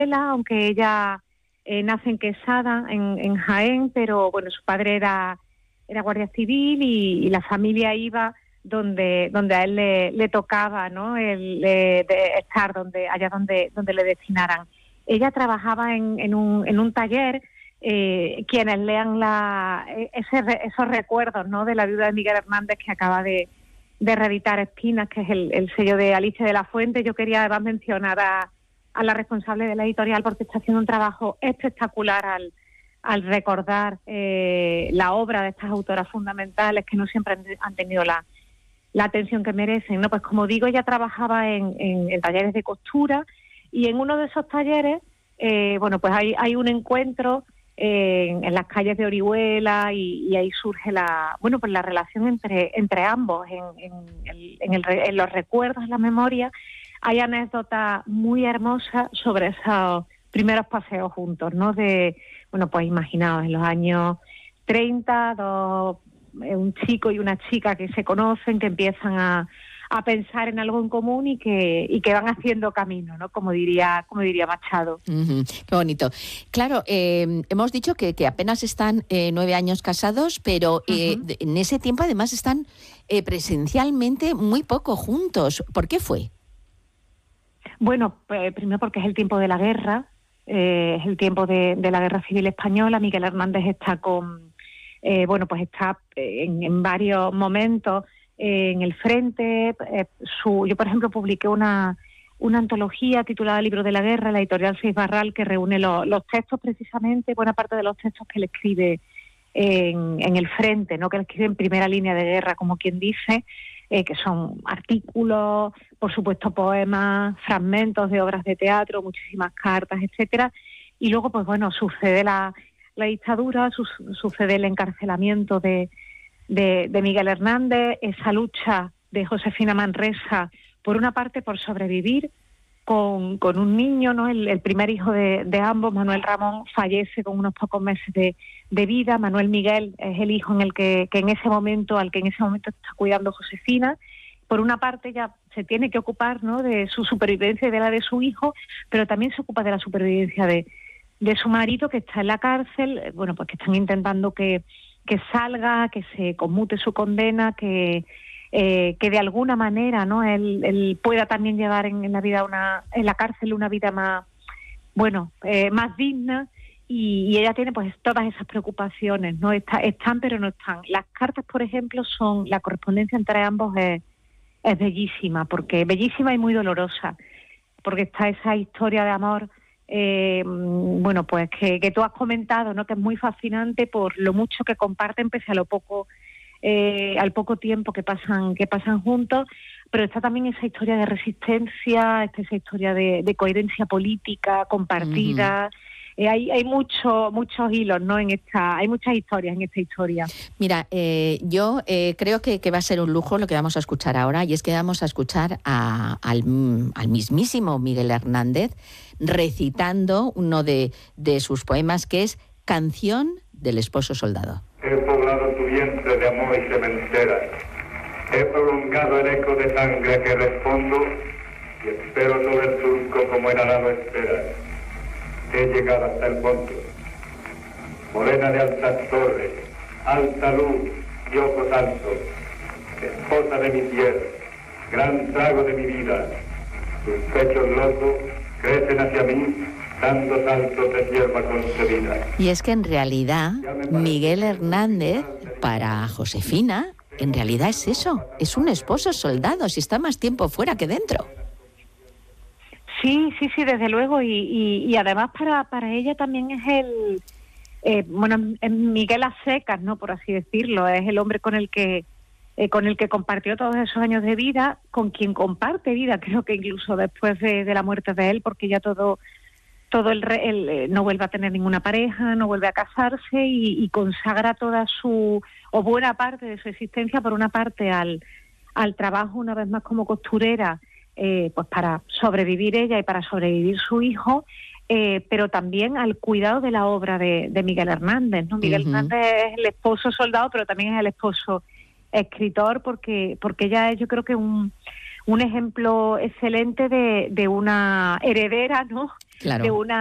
aunque ella nace en Quesada, en Jaén, pero bueno, su padre era guardia civil y la familia iba donde a él le tocaba, ¿no? De estar allá donde le destinaran. Ella trabajaba en un taller. Quienes lean esos recuerdos, ¿no?, de la viuda de Miguel Hernández, que acaba de reeditar Espinas, que es el sello de Alicia de la Fuente. Yo quería además mencionar a la responsable de la editorial, porque está haciendo un trabajo espectacular al recordar la obra de estas autoras fundamentales que no siempre han tenido la atención que merecen, ¿no? Pues como digo, ella trabajaba en talleres de costura, y en uno de esos talleres, pues hay un encuentro en las calles de Orihuela, y ahí surge la relación entre ambos, en los recuerdos, en la memoria. Hay anécdotas muy hermosas sobre esos primeros paseos juntos, ¿no? Pues imaginaos, en los años 30, un chico y una chica que se conocen, que empiezan a pensar en algo en común y que van haciendo camino, ¿no? Como diría Machado. Uh-huh. Qué bonito. Claro, hemos dicho que apenas están 9 años casados, pero en ese tiempo además están presencialmente muy poco juntos. ¿Por qué fue? Bueno, primero porque es el tiempo de la guerra, es el tiempo de la Guerra Civil Española. Miguel Hernández está está en varios momentos en el frente. Yo, por ejemplo, publiqué una antología titulada Libro de la Guerra, la editorial Seis Barral, que reúne los textos, precisamente, buena parte de los textos que él escribe en el frente, ¿no?, que él escribe en primera línea de guerra, como quien dice, que son artículos, por supuesto poemas, fragmentos de obras de teatro, muchísimas cartas, etcétera. Y luego, sucede la dictadura, sucede el encarcelamiento de Miguel Hernández, esa lucha de Josefina Manresa, por una parte por sobrevivir con un niño, ¿no? El primer hijo de ambos, Manuel Ramón, fallece con unos pocos meses de vida. Manuel Miguel es el hijo al que en ese momento está cuidando Josefina. Por una parte ya se tiene que ocupar, ¿no?, de su supervivencia y de la de su hijo, pero también se ocupa de la supervivencia de su marido, que está en la cárcel, pues que están intentando que salga, que se conmute su condena, que de alguna manera, ¿no?, él pueda también llevar en la cárcel una vida más digna, y ella tiene pues todas esas preocupaciones, ¿no? Están pero no están. Las cartas, por ejemplo, la correspondencia entre ambos es bellísima y muy dolorosa, porque está esa historia de amor que tú has comentado, ¿no?, que es muy fascinante por lo mucho que comparten, pese a lo poco al poco tiempo que pasan juntos. Pero está también esa historia de resistencia, está esa historia de coherencia política compartida. Hay muchos hilos, ¿no? Hay muchas historias en esta historia. Mira, yo creo que va a ser un lujo lo que vamos a escuchar ahora, y es que vamos a escuchar al mismísimo Miguel Hernández recitando uno de sus poemas, que es Canción del esposo soldado. He poblado tu vientre de amor y sementera. He prolongado el eco de sangre que respondo, y espero sobre el surco como el alado espera. He llegado hasta el fondo. Morena de altas torres, alta luz y ojos altos, esposa de mi piel, gran trago de mi vida. Tus pechos locos crecen hacia mí, dando saltos de hierba concebida. Y es que en realidad Miguel Hernández, para Josefina, en realidad es eso, es un esposo soldado, si está más tiempo fuera que dentro. Sí, desde luego, y además para ella también es Miguel a secas, ¿no?, por así decirlo, es el hombre con el que compartió todos esos años de vida, con quien comparte vida, creo que incluso después de la muerte de él, porque ya todo él no vuelve a tener ninguna pareja, no vuelve a casarse, y consagra toda o buena parte de su existencia, por una parte al trabajo, una vez más como costurera, pues para sobrevivir ella y para sobrevivir su hijo, pero también al cuidado de la obra de Miguel Hernández, ¿no? Miguel Hernández es el esposo soldado, pero también es el esposo escritor, porque ella es, yo creo que un ejemplo excelente de una heredera, ¿no?, Claro. de una